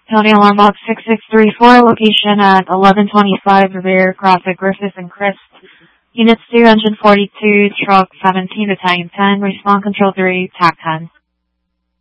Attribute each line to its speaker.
Speaker 1: County Alarm Box 6634, location at 1125 Revere, Crossett, Griffith, and Crest. Units 2 Engine 42, Truck 17, Battalion 10, Response Control 3, TAC 10.